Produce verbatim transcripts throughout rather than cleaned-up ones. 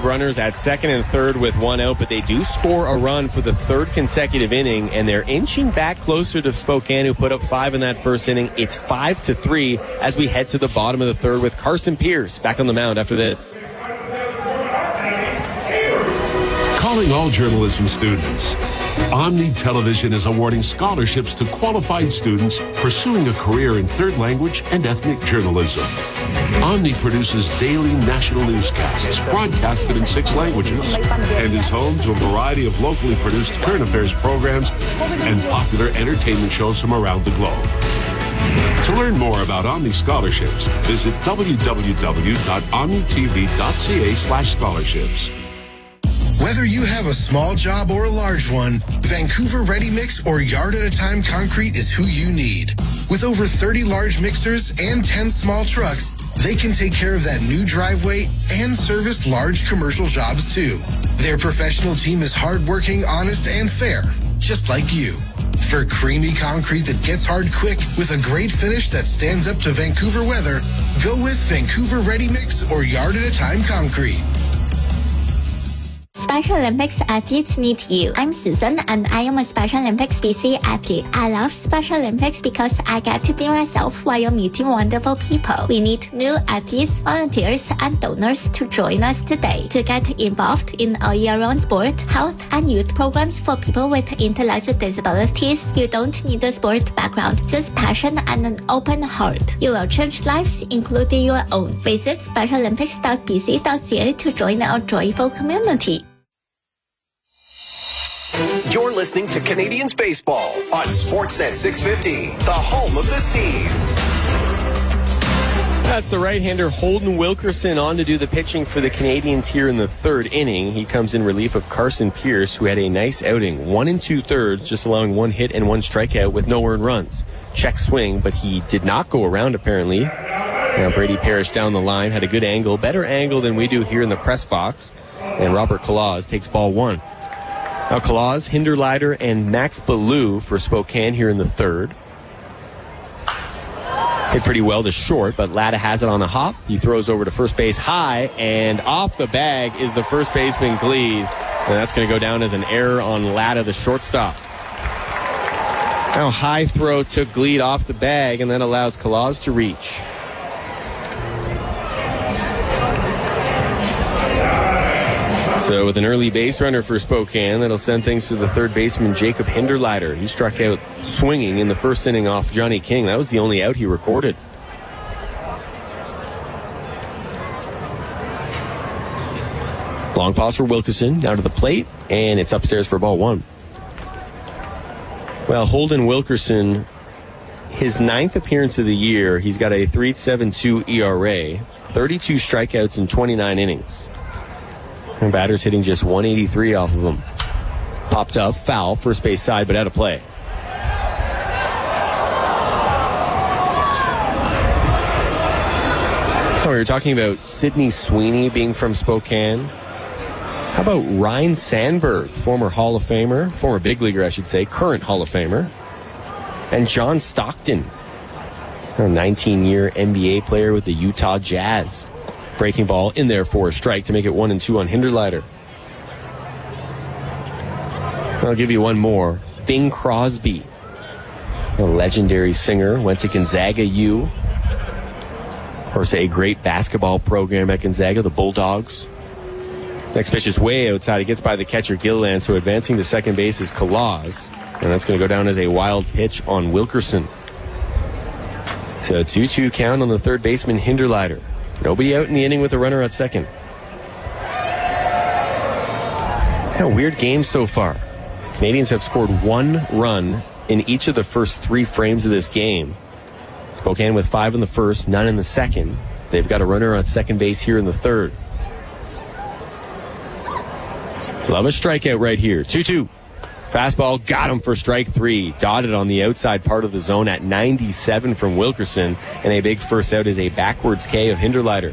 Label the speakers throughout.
Speaker 1: runners at second and third with one out, but they do score a run for the third consecutive inning, and they're inching back closer to Spokane, who put up five in that first inning. It's five to three as we head to the bottom of the third with Carson Pierce back on the mound after this.
Speaker 2: Calling all journalism students. Omni Television is awarding scholarships to qualified students pursuing a career in third language and ethnic journalism. Omni produces daily national newscasts broadcasted in six languages and is home to a variety of locally produced current affairs programs and popular entertainment shows from around the globe. To learn more about Omni scholarships, visit w w w dot omni t v dot c a slash scholarships.
Speaker 3: Whether you have a small job or a large one, Vancouver Ready Mix or Yard at a Time Concrete is who you need. With over thirty large mixers and ten small trucks, they can take care of that new driveway and service large commercial jobs too. Their professional team is hardworking, honest, and fair, just like you. For creamy concrete that gets hard quick with a great finish that stands up to Vancouver weather, go with Vancouver Ready Mix or Yard at a Time Concrete.
Speaker 4: Special Olympics athletes need you. I'm Susan and I am a Special Olympics B C athlete. I love Special Olympics because I get to be myself while meeting wonderful people. We need new athletes, volunteers, and donors to join us today. To get involved in a year-round sport, health, and youth programs for people with intellectual disabilities, you don't need a sport background, just passion and an open heart. You will change lives, including your own. Visit special olympics dot b c dot c a to join our joyful community.
Speaker 5: You're listening to Canadians Baseball on Sportsnet six fifty, the home of the Seas.
Speaker 1: That's the right-hander Holden Wilkerson on to do the pitching for the Canadians here in the third inning. He comes in relief of Carson Pierce, who had a nice outing. One and two-thirds, just allowing one hit and one strikeout with no earned runs. Check swing, but he did not go around, apparently. Now Brady Parrish down the line, had a good angle, better angle than we do here in the press box. And Robert Claus takes ball one. Now Claus, Hinderleiter, and Max Ballou for Spokane here in the third. Hit pretty well to short, but Latta has it on the hop. He throws over to first base high, and off the bag is the first baseman Gleed. And that's going to go down as an error on Latta, the shortstop. Now high throw took Gleed off the bag, and that allows Claus to reach. So with an early base runner for Spokane, that'll send things to the third baseman, Jacob Hinderleiter. He struck out swinging in the first inning off Johnny King. That was the only out he recorded. Long pause for Wilkerson, down to the plate, and it's upstairs for ball one. Well, Holden Wilkerson, his ninth appearance of the year, he's got a three point seven two E R A, thirty-two strikeouts in twenty-nine innings. And batters hitting just one eighty-three off of him. Popped up, foul, first base side, but out of play. Oh, we were talking about Sidney Sweeney being from Spokane. How about Ryan Sandberg, former Hall of Famer, former big leaguer, I should say, current Hall of Famer. And John Stockton, a nineteen-year N B A player with the Utah Jazz. Breaking ball in there for a strike to make it one and two on Hinderleiter. I'll give you one more. Bing Crosby, a legendary singer, went to Gonzaga U. Of course, a great basketball program at Gonzaga, the Bulldogs. Next pitch is way outside. It gets by the catcher, Gilliland, so advancing to second base is Claus. And that's going to go down as a wild pitch on Wilkerson. So two two count on the third baseman, Hinderleiter. Nobody out in the inning with a runner at second. Kind of weird game so far. Canadians have scored one run in each of the first three frames of this game. Spokane with five in the first, none in the second. They've got a runner on second base here in the third. Love a strikeout right here. two two. Fastball got him for strike three. Dotted on the outside part of the zone at ninety-seven from Wilkerson. And a big first out is a backwards K of Hinderleiter.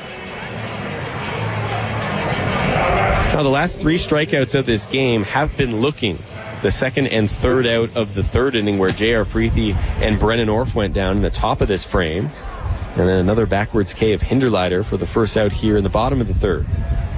Speaker 1: Now, the last three strikeouts of this game have been looking. The second and third out of the third inning where J R. Freethy and Brennan Orff went down in the top of this frame. And then another backwards K of Hinderleiter for the first out here in the bottom of the third.